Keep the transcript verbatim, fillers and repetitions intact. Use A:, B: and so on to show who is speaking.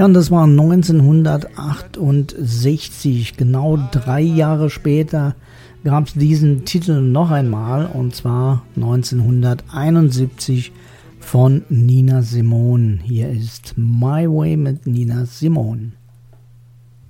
A: Ja, und das war neunzehnhundertachtundsechzig. Genau drei Jahre später gab es diesen Titel noch einmal, und zwar neunzehnhunderteinundsiebzig von Nina Simone. Hier ist My Way mit Nina Simone.